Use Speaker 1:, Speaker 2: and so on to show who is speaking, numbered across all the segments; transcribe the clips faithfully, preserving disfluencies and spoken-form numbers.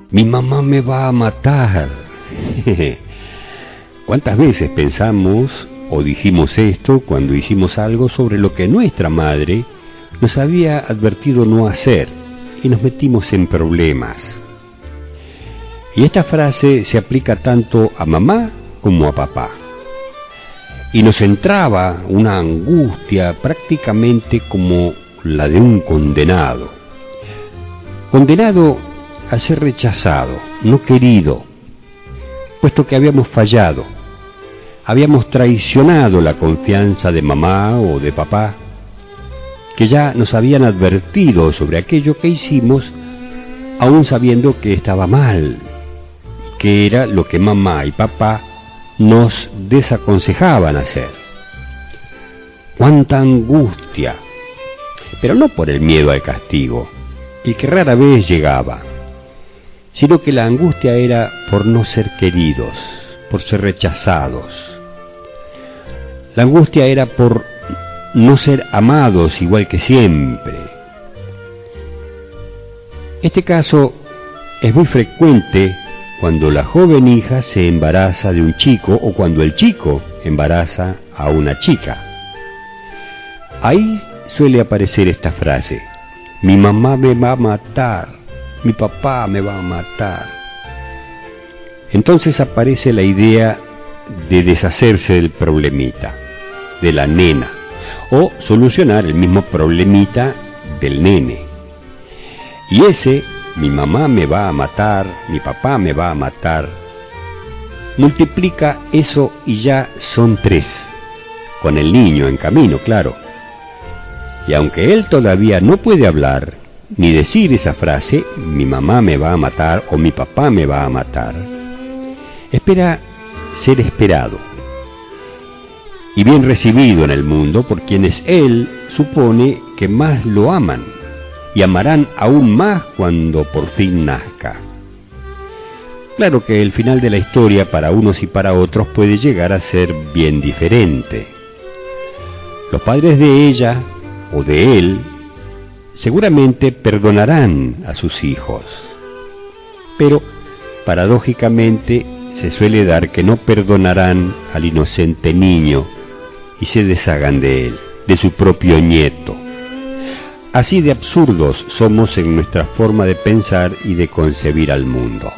Speaker 1: Mi mamá me va a matar. ¿Cuántas veces pensamos o dijimos esto cuando hicimos algo sobre lo que nuestra madre nos había advertido no hacer y nos metimos en problemas? Y esta frase se aplica tanto a mamá como a papá. Y nos entraba una angustia prácticamente como la de un condenado. Condenado a ser rechazado, no querido, puesto que habíamos fallado, habíamos traicionado la confianza de mamá o de papá, que ya nos habían advertido sobre aquello que hicimos, aún sabiendo que estaba mal, que era lo que mamá y papá nos desaconsejaban hacer. ¡Cuánta angustia! Pero no por el miedo al castigo, el que rara vez llegaba, sino que la angustia era por no ser queridos, por ser rechazados. La angustia era por no ser amados igual que siempre. Este caso es muy frecuente cuando la joven hija se embaraza de un chico o cuando el chico embaraza a una chica. Ahí suele aparecer esta frase: mi mamá me va a matar, mi papá me va a matar. Entonces aparece la idea de deshacerse del problemita, de la nena, o solucionar el mismo problemita del nene. Y ese, mi mamá me va a matar, mi papá me va a matar, multiplica eso y ya son tres, con el niño en camino, claro. Y aunque él todavía no puede hablar, ni decir esa frase, mi mamá me va a matar o mi papá me va a matar, espera ser esperado y bien recibido en el mundo por quienes él supone que más lo aman y amarán aún más cuando por fin nazca. Claro que el final de la historia para unos y para otros puede llegar a ser bien diferente. Los padres de ella o de él seguramente perdonarán a sus hijos, pero paradójicamente se suele dar que no perdonarán al inocente niño y se deshagan de él, de su propio nieto. Así de absurdos somos en nuestra forma de pensar y de concebir al mundo.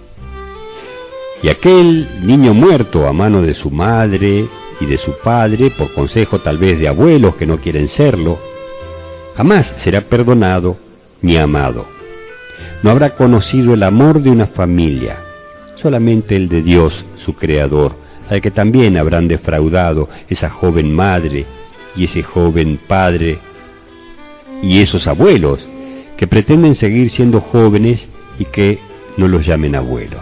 Speaker 1: Y aquel niño muerto a mano de su madre y de su padre, por consejo tal vez de abuelos que no quieren serlo, jamás será perdonado ni amado. No habrá conocido el amor de una familia, solamente el de Dios, su Creador, al que también habrán defraudado esa joven madre y ese joven padre y esos abuelos que pretenden seguir siendo jóvenes y que no los llamen abuelos.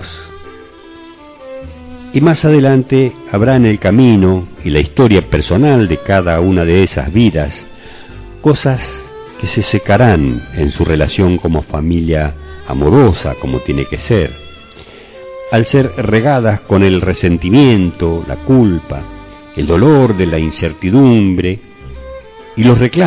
Speaker 1: Y más adelante habrá en el camino y la historia personal de cada una de esas vidas cosas que se secarán en su relación como familia amorosa, como tiene que ser, al ser regadas con el resentimiento, la culpa, el dolor de la incertidumbre y los reclamos